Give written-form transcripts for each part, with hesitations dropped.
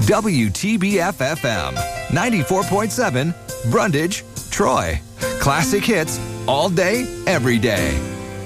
WTBF-FM, 94.7, Brundage, Troy. Classic hits all day, every day.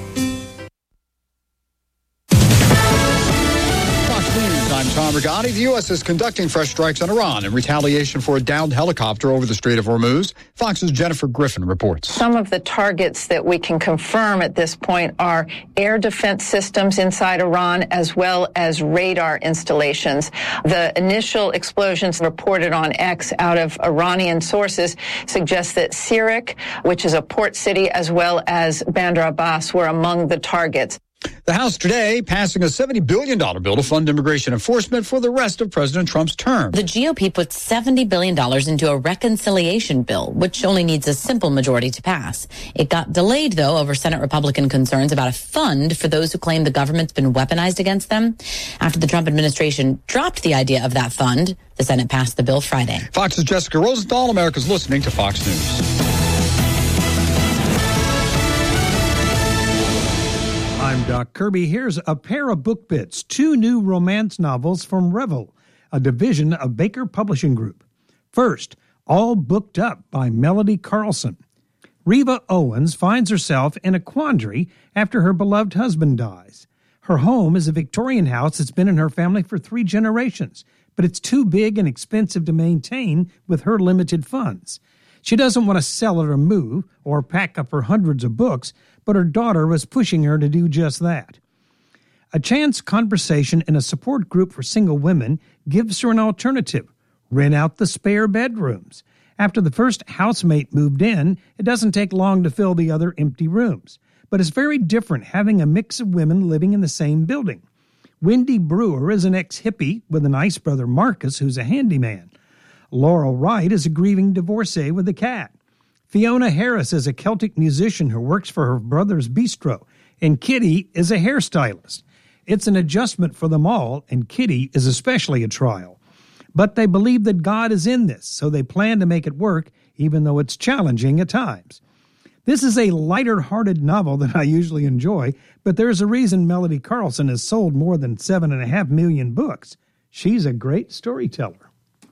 I'm Tom Rigotti. The U.S. is conducting fresh strikes on Iran in retaliation for a downed helicopter over the Strait of Hormuz. Fox's Jennifer Griffin reports. Some of the targets that we can confirm at this point are air defense systems inside Iran, as well as radar installations. The initial explosions reported on X out of Iranian sources suggest that Sirak, which is a port city, as well as Bandar Abbas, were among the targets. The House today passing a $70 billion bill to fund immigration enforcement for the rest of President Trump's term. The GOP put $70 billion into a reconciliation bill, which only needs a simple majority to pass. It got delayed, though, over Senate Republican concerns about a fund for those who claim the government's been weaponized against them. After the Trump administration dropped the idea of that fund, the Senate passed the bill Friday. Fox's Jessica Rosenthal. America's listening to Fox News. I'm Doc Kirby. Here's a pair of book bits, 2 new romance novels from Revel, a division of Baker Publishing Group. First, All Booked Up by Melody Carlson. Reva Owens finds herself in a quandary after her beloved husband dies. Her home is a Victorian house that's been in her family for 3 generations, but it's too big and expensive to maintain with her limited funds. She doesn't want to sell it or move or pack up her hundreds of books, but her daughter was pushing her to do just that. A chance conversation in a support group for single women gives her an alternative: rent out the spare bedrooms. After the first housemate moved in, it doesn't take long to fill the other empty rooms. But it's very different having a mix of women living in the same building. Wendy Brewer is an ex-hippie with a nice brother Marcus, who's a handyman. Laurel Wright is a grieving divorcee with a cat. Fiona Harris is a Celtic musician who works for her brother's bistro, and Kitty is a hairstylist. It's an adjustment for them all, and Kitty is especially a trial. But they believe that God is in this, so they plan to make it work, even though it's challenging at times. This is a lighter-hearted novel than I usually enjoy, but there's a reason Melody Carlson has sold more than 7.5 million books. She's a great storyteller.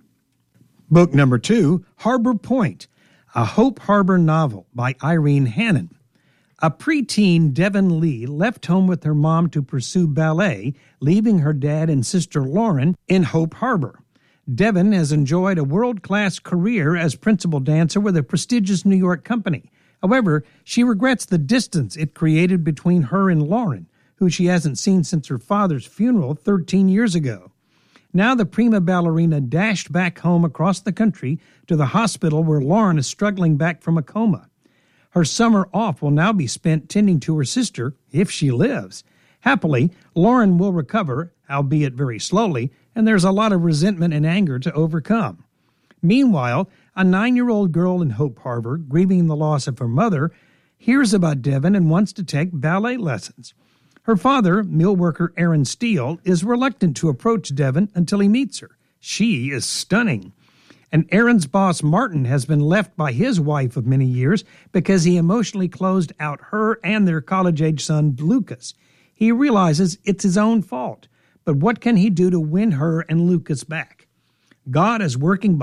Book number 2, Harbor Point, a Hope Harbor novel by Irene Hannon. A preteen Devin Lee left home with her mom to pursue ballet, leaving her dad and sister Lauren in Hope Harbor. Devin has enjoyed a world-class career as principal dancer with a prestigious New York company. However, she regrets the distance it created between her and Lauren, who she hasn't seen since her father's funeral 13 years ago. Now the prima ballerina dashed back home across the country to the hospital where Lauren is struggling back from a coma. Her summer off will now be spent tending to her sister, if she lives. Happily, Lauren will recover, albeit very slowly, and there's a lot of resentment and anger to overcome. Meanwhile, a 9-year-old girl in Hope Harbor, grieving the loss of her mother, hears about Devin and wants to take ballet lessons. Her father, mill worker Aaron Steele, is reluctant to approach Devin until he meets her. She is stunning. And Aaron's boss, Martin, has been left by his wife of many years because he emotionally closed out her and their college-age son, Lucas. He realizes it's his own fault, but what can he do to win her and Lucas back? God is working